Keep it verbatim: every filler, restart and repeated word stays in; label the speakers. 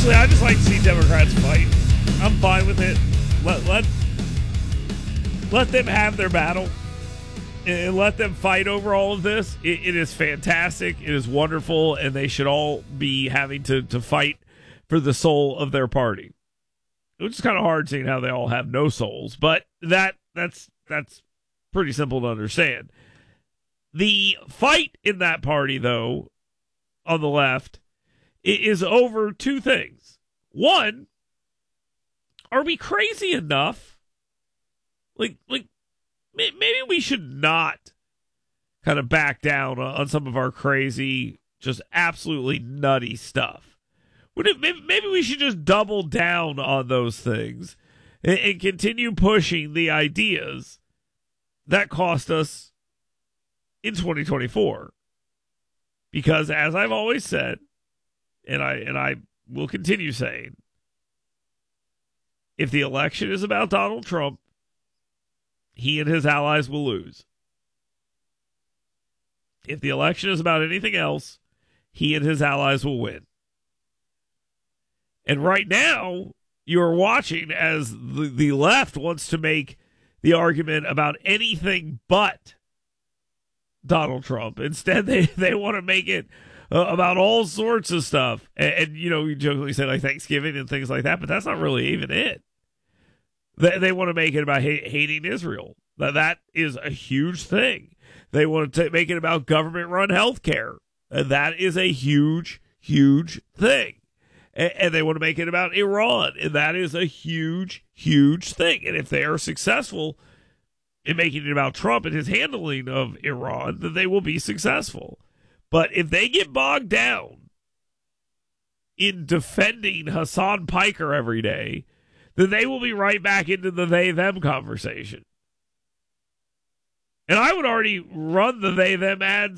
Speaker 1: honestly, I just like to see Democrats fight. I'm fine with it. Let let let them have their battle and let them fight over all of this. It, it is fantastic. It is wonderful, and they should all be having to, to fight for the soul of their party. Which is kind of hard seeing how they all have no souls, but that that's that's pretty simple to understand. The fight in that party, though, on the left, is over two things. One, are we crazy enough? Like, like maybe we should not kind of back down on some of our crazy, just absolutely nutty stuff. Would it, maybe, maybe we should just double down on those things and, and continue pushing the ideas that cost us in twenty twenty-four. Because as I've always said, and I and I will continue saying, if the election is about Donald Trump, he and his allies will lose. If the election is about anything else, he and his allies will win. And right now, you're watching as the, the left wants to make the argument about anything but Donald Trump. Instead, they, they want to make it uh, about all sorts of stuff. And, and, you know, you jokingly say like Thanksgiving and things like that, but that's not really even it. They, they want to make it about ha- hating Israel. That, that is a huge thing. They want to make it about government-run health care. And that is a huge, huge thing. And they want to make it about Iran. And that is a huge, huge thing. And if they are successful in making it about Trump and his handling of Iran, then they will be successful. But if they get bogged down in defending Hassan Piker every day, then they will be right back into the they-them conversation. And I would already run the they-them ads